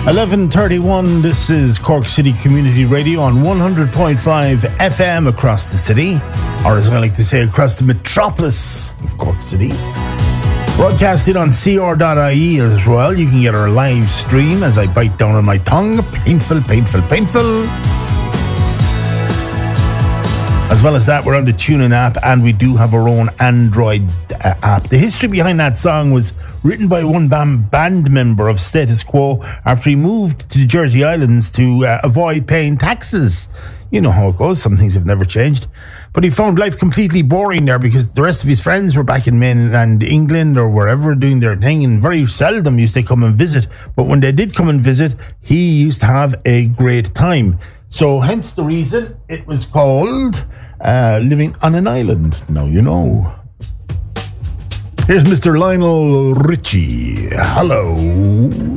11:31. This is Cork City Community Radio on 100.5 FM across the city, or as I like to say, across the metropolis of Cork City. Broadcasted on cr.ie as well. You can get our live stream as I bite down on my tongue. Painful, painful, painful. As well as that, we're on the TuneIn app, and we do have our own Android app. The history behind that song was written by one band member of Status Quo after he moved to the Jersey Islands to avoid paying taxes. You know how it goes. Some things have never changed. But he found life completely boring there because the rest of his friends were back in mainland England or wherever doing their thing, and very seldom used to come and visit. But when they did come and visit, he used to have a great time. So hence the reason it was called Living on an Island. Now you know. Here's Mr. Lionel Richie. Hello.